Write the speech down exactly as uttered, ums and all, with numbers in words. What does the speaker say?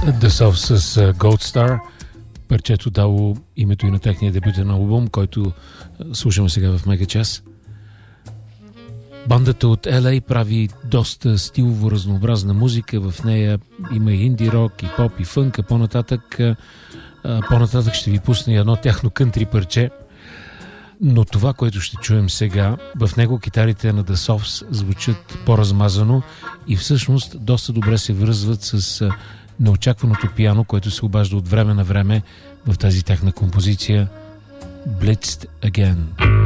The Soft с Gold Star, парчето дало името и на техния дебютен албум, който слушаме сега в Мега Час. Бандата от Ел Ей прави доста стилово разнообразна музика, в нея има и инди рок, и поп, и фънк, а по-нататък, по-нататък ще ви пусна едно тяхно кънтри парче. Но това, което ще чуем сега, в него китарите на The Softs звучат по-размазано и всъщност доста добре се връзват с неочакваното пиано, което се обажда от време на време в тази тяхна композиция Blitzed Again.